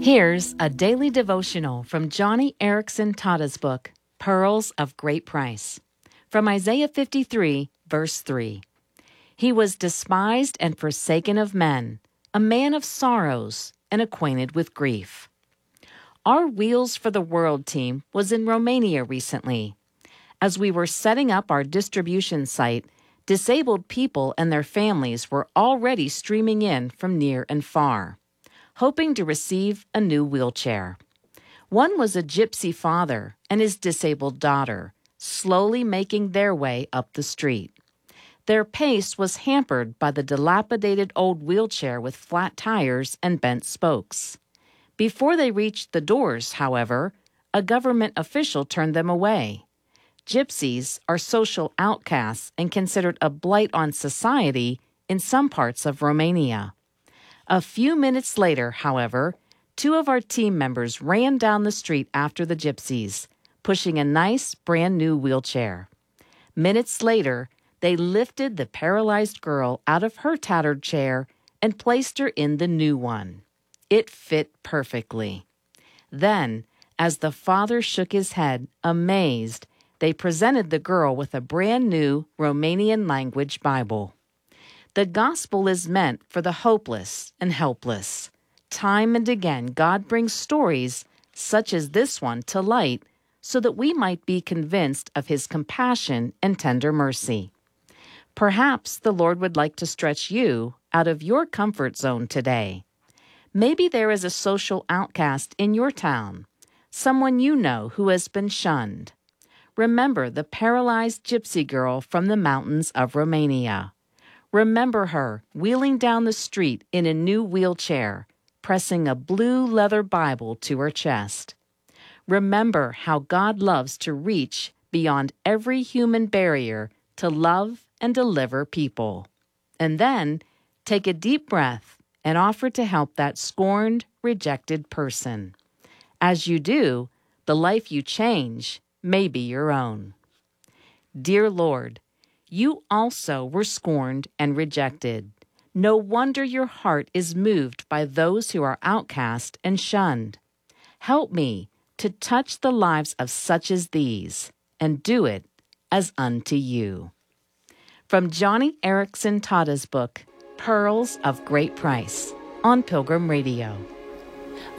Here's a daily devotional from Johnny Erickson Tada's book, Pearls of Great Price. From Isaiah 53, verse 3. He was despised and forsaken of men, a man of sorrows and acquainted with grief. Our Wheels for the World team was in Romania recently. As we were setting up our distribution site, disabled people and their families were already streaming in from near and far, hoping to receive a new wheelchair. One was a gypsy father and his disabled daughter, slowly making their way up the street. Their pace was hampered by the dilapidated old wheelchair with flat tires and bent spokes. Before they reached the doors, however, a government official turned them away. Gypsies are social outcasts and considered a blight on society in some parts of Romania. A few minutes later, however, two of our team members ran down the street after the gypsies, pushing a nice, brand-new wheelchair. Minutes later, they lifted the paralyzed girl out of her tattered chair and placed her in the new one. It fit perfectly. Then, as the father shook his head, amazed, they presented the girl with a brand-new Romanian-language Bible. The gospel is meant for the hopeless and helpless. Time and again, God brings stories such as this one to light so that we might be convinced of His compassion and tender mercy. Perhaps the Lord would like to stretch you out of your comfort zone today. Maybe there is a social outcast in your town, someone you know who has been shunned. Remember the paralyzed gypsy girl from the mountains of Romania. Remember her wheeling down the street in a new wheelchair, pressing a blue leather Bible to her chest. Remember how God loves to reach beyond every human barrier to love and deliver people. And then take a deep breath and offer to help that scorned, rejected person. As you do, the life you change may be your own. Dear Lord, you also were scorned and rejected. No wonder your heart is moved by those who are outcast and shunned. Help me to touch the lives of such as these, and do it as unto you. From Johnny Erickson Tada's book, Pearls of Great Price, on Pilgrim Radio.